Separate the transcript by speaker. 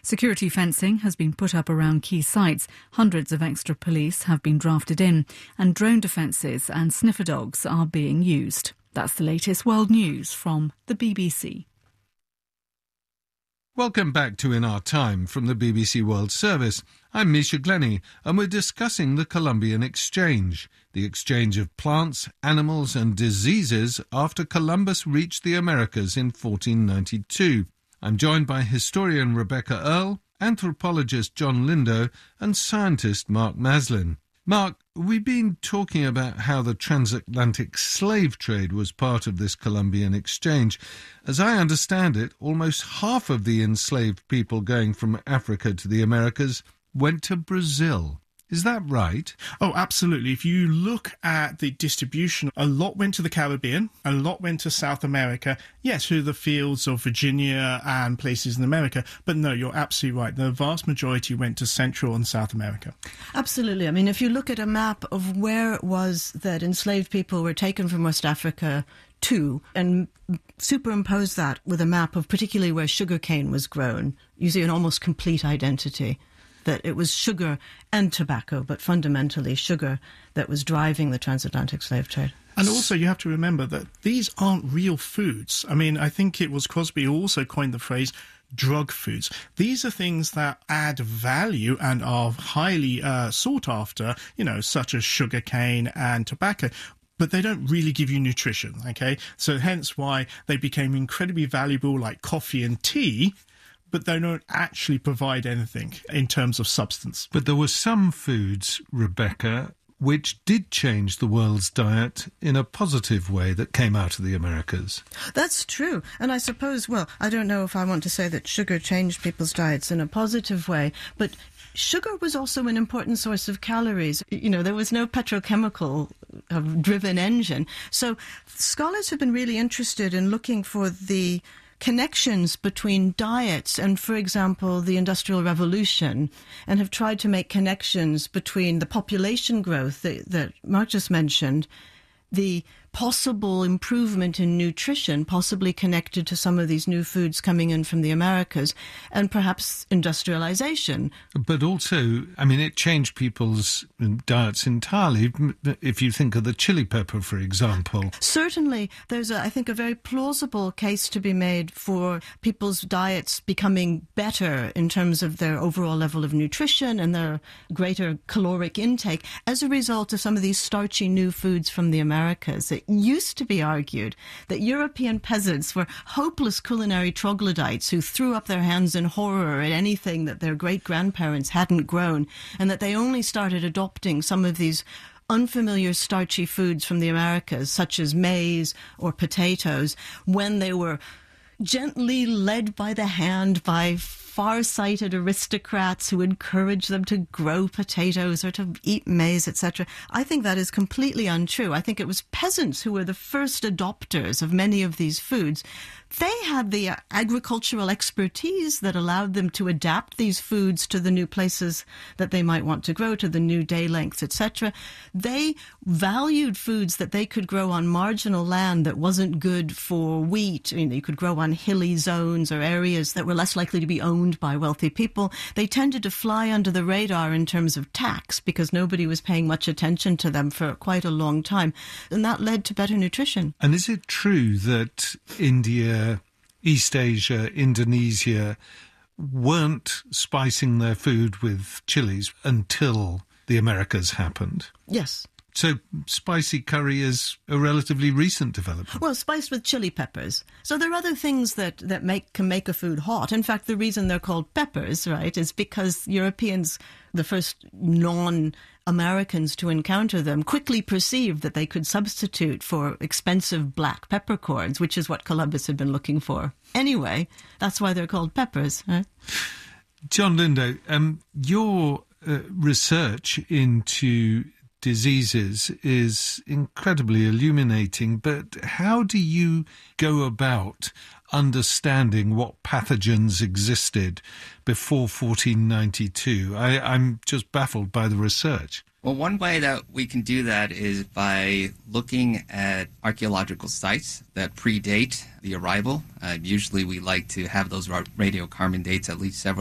Speaker 1: Security fencing has been put up around key sites, hundreds of extra police have been drafted in, and drone defences and sniffer dogs are being used. That's the latest world news from the BBC.
Speaker 2: Welcome back to In Our Time from the BBC World Service. I'm Misha Glenny, and we're discussing the Columbian Exchange, the exchange of plants, animals and diseases after Columbus reached the Americas in 1492. I'm joined by historian Rebecca Earle, anthropologist John Lindo and scientist Mark Maslin. Mark, we've been talking about how the transatlantic slave trade was part of this Columbian exchange. As I understand it, almost half of the enslaved people going from Africa to the Americas went to Brazil. Is that right?
Speaker 3: Oh, absolutely. If you look at the distribution, a lot went to the Caribbean, a lot went to South America, yes, through the fields of Virginia and places in America, but no, you're absolutely right. The vast majority went to Central and South America.
Speaker 4: Absolutely. I mean, if you look at a map of where it was that enslaved people were taken from West Africa to, and superimpose that with a map of particularly where sugarcane was grown, you see an almost complete identity. That it was sugar and tobacco, but fundamentally sugar that was driving the transatlantic slave trade.
Speaker 3: And also you have to remember that these aren't real foods. I mean, I think it was Crosby who also coined the phrase drug foods. These are things that add value and are highly sought after, such as sugarcane and tobacco. But they don't really give you nutrition, okay? So hence why they became incredibly valuable, like coffee and tea, but they don't actually provide anything in terms of substance.
Speaker 2: But there were some foods, Rebecca, which did change the world's diet in a positive way that came out of the Americas.
Speaker 4: That's true. And I suppose, well, I don't know if I want to say that sugar changed people's diets in a positive way, but sugar was also an important source of calories. There was no petrochemical-driven engine. So scholars have been really interested in looking for the connections between diets and, for example, the Industrial Revolution, and have tried to make connections between the population growth that Mark just mentioned, the possible improvement in nutrition, possibly connected to some of these new foods coming in from the Americas, and perhaps industrialization.
Speaker 2: But also, it changed people's diets entirely. If you think of the chili pepper, for example.
Speaker 4: Certainly, there's, I think, a very plausible case to be made for people's diets becoming better in terms of their overall level of nutrition and their greater caloric intake as a result of some of these starchy new foods from the Americas. It used to be argued that European peasants were hopeless culinary troglodytes who threw up their hands in horror at anything that their great-grandparents hadn't grown, and that they only started adopting some of these unfamiliar starchy foods from the Americas, such as maize or potatoes, when they were gently led by the hand by far-sighted aristocrats who encouraged them to grow potatoes or to eat maize, etc. I think that is completely untrue. I think it was peasants who were the first adopters of many of these foods. They had the agricultural expertise that allowed them to adapt these foods to the new places that they might want to grow, to the new day lengths, etc. They valued foods that they could grow on marginal land that wasn't good for wheat. You could grow on hilly zones or areas that were less likely to be owned by wealthy people. They tended to fly under the radar in terms of tax because nobody was paying much attention to them for quite a long time. And that led to better nutrition.
Speaker 2: And is it true that India, East Asia, Indonesia weren't spicing their food with chilies until the Americas happened?
Speaker 4: Yes.
Speaker 2: So spicy curry is a relatively recent development.
Speaker 4: Well, spiced with chili peppers. So there are other things that can make a food hot. In fact, the reason they're called peppers, right, is because Europeans, the first non-Americans to encounter them, quickly perceived that they could substitute for expensive black peppercorns, which is what Columbus had been looking for. Anyway, that's why they're called peppers, right?
Speaker 2: John Lindo, your research into diseases is incredibly illuminating, but how do you go about understanding what pathogens existed before 1492? I'm just baffled by the research.
Speaker 5: Well, one way that we can do that is by looking at archaeological sites that predate the arrival. Usually we like to have those radiocarbon dates at least several